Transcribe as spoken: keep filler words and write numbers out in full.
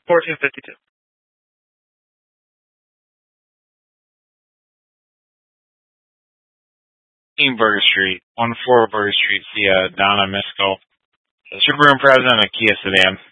fourteen fifty-two. Burger Street, one four Burger Street, see uh, Donna Miskel, Subaru Impreza and a Kia sedan.